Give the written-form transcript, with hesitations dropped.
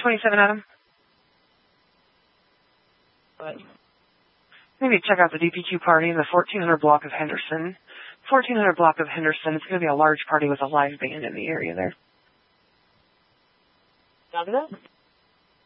27, Adam. What? Maybe check out the DPQ party in the 1400 block of Henderson. 1400 block of Henderson. It's going to be a large party with a live band in the area there. Copy that?